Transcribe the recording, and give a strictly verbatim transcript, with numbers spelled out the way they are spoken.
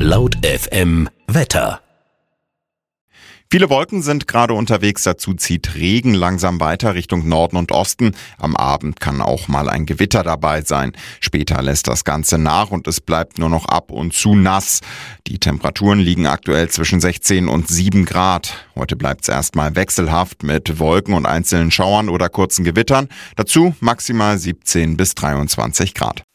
Laut F M Wetter. Viele Wolken sind gerade unterwegs, dazu zieht Regen langsam weiter Richtung Norden und Osten. Am Abend kann auch mal ein Gewitter dabei sein. Später lässt das Ganze nach und es bleibt nur noch ab und zu nass. Die Temperaturen liegen aktuell zwischen sechzehn und sieben Grad. Heute bleibt es erstmal wechselhaft mit Wolken und einzelnen Schauern oder kurzen Gewittern. Dazu maximal siebzehn bis dreiundzwanzig Grad.